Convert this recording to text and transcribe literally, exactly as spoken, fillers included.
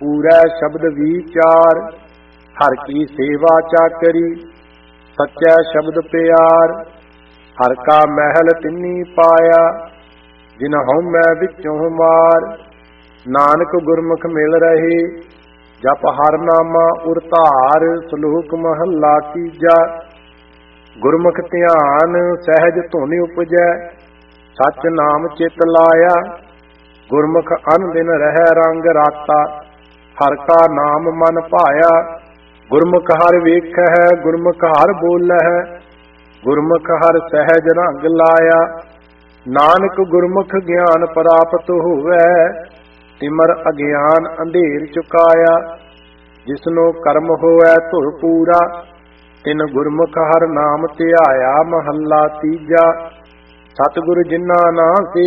पूरै शब्द विचार, हर की सेवा चाकरी, सच्चै शब्द प्यार। हर का महल तिन्नी पाया, जिन हउमै विचों मार। नानक गुरमुख मिल रहे, जप हर नामा उरतार। सलोक महला तीजा। गुरमुख ध्यान सहज धुन उपजै, सच नाम चित लाया। गुरमुख अन दिन रह रंग राता, हर का नाम मन भाया। गुरमुख हर वेख है, गुरमुख हर बोल है, गुरमुख हर सहज रंग लाया। नानक गुरमुख ज्ञान प्राप्त होवै, तिमर अज्ञान अंधेर चुकाया। जिसनो कर्म होवै धुर पूरा, तिन गुरमुख हर नाम ध्याया। महला तीजा। सतगुर जिन्ना नाम से